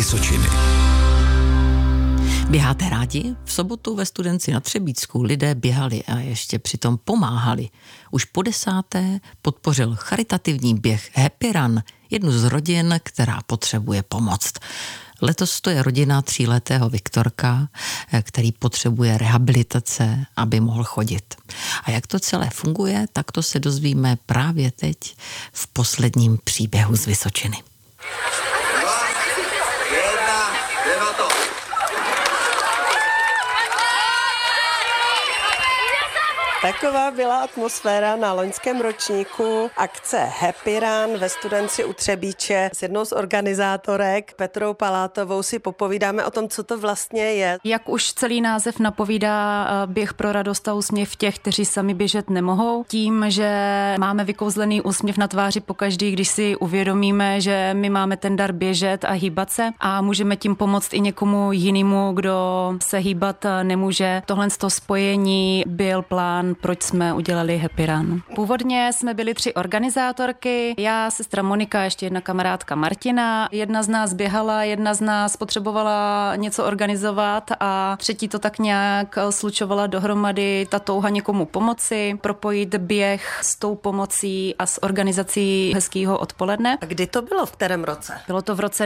Vysočiny. Běháte rádi? V sobotu ve Studenci na Třebíčsku lidé běhali a ještě přitom pomáhali. Už po 10. podpořil charitativní běh Happy Run, jednu z rodin, která potřebuje pomoc. Letos to je rodina 3letého Viktorka, který potřebuje rehabilitace, aby mohl chodit. A jak to celé funguje, tak to se dozvíme právě teď v posledním příběhu z Vysočiny. Taková byla atmosféra na loňském ročníku akce Happy Run ve Studenci u Třebíče. S jednou z organizátorek, Petrou Palátovou, si popovídáme o tom, co to vlastně je. Jak už celý název napovídá, běh pro radost a úsměv těch, kteří sami běžet nemohou. Tím, že máme vykouzlený úsměv na tváři pokaždý, když si uvědomíme, že my máme ten dar běžet a hýbat se a můžeme tím pomoct i někomu jinému, kdo se hýbat nemůže. Tohle z toho spojení byl plán, proč jsme udělali Happy Run. Původně jsme byli 3 organizátorky, já, sestra Monika, ještě jedna kamarádka Martina. Jedna z nás běhala, jedna z nás potřebovala něco organizovat a třetí to tak nějak slučovala dohromady, ta touha někomu pomoci, propojit běh s tou pomocí a s organizací hezkýho odpoledne. A kdy to bylo, v kterém roce? Bylo to v roce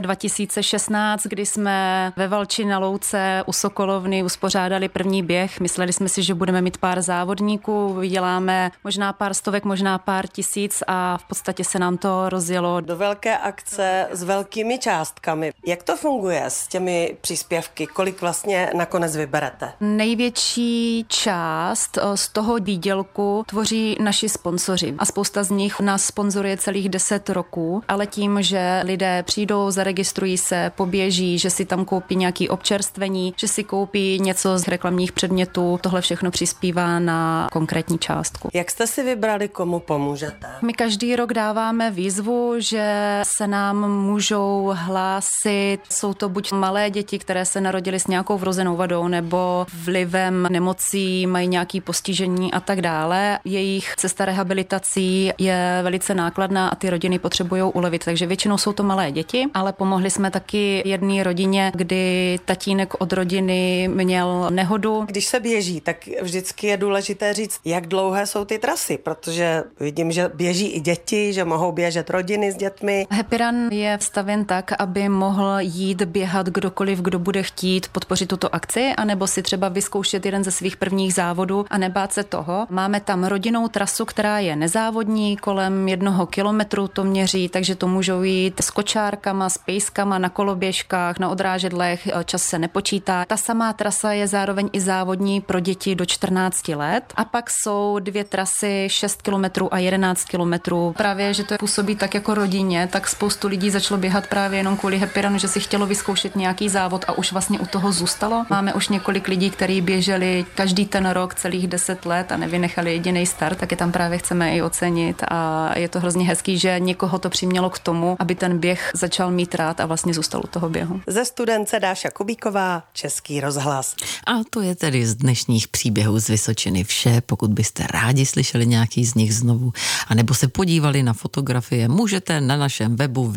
2016, kdy jsme ve Valči na Louce u Sokolovny uspořádali první běh. Mysleli jsme si, že budeme mít pár závodníků, vyděláme možná pár stovek, možná pár tisíc a v podstatě se nám to rozjelo. Do velké akce s velkými částkami. Jak to funguje s těmi příspěvky? Kolik vlastně nakonec vyberete? Největší část z toho výdělku tvoří naši sponzoři a spousta z nich nás sponzoruje celých 10 roků, ale tím, že lidé přijdou, zaregistrují se, poběží, že si tam koupí nějaký občerstvení, že si koupí něco z reklamních předmětů, tohle všechno přispívá na konkrétní částku. Jak jste si vybrali, komu pomůžete? My každý rok dáváme výzvu, že se nám můžou hlásit. Jsou to buď malé děti, které se narodily s nějakou vrozenou vadou nebo vlivem nemocí, mají nějaké postižení a tak dále. Jejich cesta rehabilitací je velice nákladná a ty rodiny potřebují ulevit, takže většinou jsou to malé děti, ale pomohli jsme taky jedné rodině, kdy tatínek od rodiny měl nehodu. Když se běží, tak vždycky je důležité říct, jak dlouhé jsou ty trasy, protože vidím, že běží i děti, že mohou běžet rodiny s dětmi. Happy Run je vstaven tak, aby mohl jít běhat kdokoliv, kdo bude chtít podpořit tuto akci, anebo si třeba vyzkoušet jeden ze svých prvních závodů a nebát se toho. Máme tam rodinnou trasu, která je nezávodní, kolem 1 kilometru to měří, takže to můžou jít s kočárkama, s pejskama, na koloběžkách, na odrážedlech, čas se nepočítá. Ta samá trasa je zároveň i závodní pro děti do 14 let. A pak jsou 2 trasy 6 kilometrů a 11 kilometrů. Právě, že to působí tak jako rodině, tak spoustu lidí začalo běhat právě jenom kvůli Happy Runu, že si chtělo vyzkoušet nějaký závod a už vlastně u toho zůstalo. Máme už několik lidí, kteří běželi každý ten rok celých 10 let a nevynechali jediný start, tak je tam právě chceme i ocenit a je to hrozně hezký, že někoho to přimělo k tomu, aby ten běh začal mít rád a vlastně zůstal u toho běhu. Ze Studence Dáša Kubíková, Český rozhlas. A to je tedy z dnešních příběhů z Vysočiny vše. Pokud byste rádi slyšeli nějaký z nich znovu, anebo se podívali na fotografie, můžete na našem webu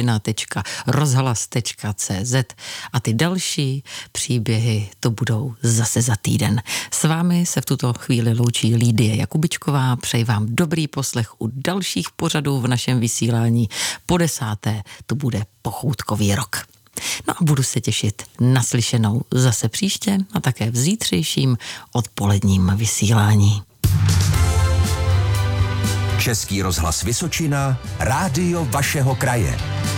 vysočina.rozhlas.cz a ty další příběhy to budou zase za týden. S vámi se v tuto chvíli loučí Lídie Jakubičková. Přeji vám dobrý poslech u dalších pořadů v našem vysílání. Po 10. to bude pochoutkový rok. No a budu se těšit na slyšenou zase příště a také v zítřejším odpoledním vysílání. Český rozhlas Vysočina, rádio vašeho kraje.